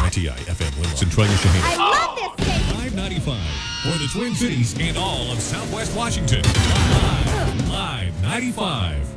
WKTI FM Winlow, Centralia, Shaheen. I love this station. 595 for the Twin Cities and all of Southwest Washington. Live 95.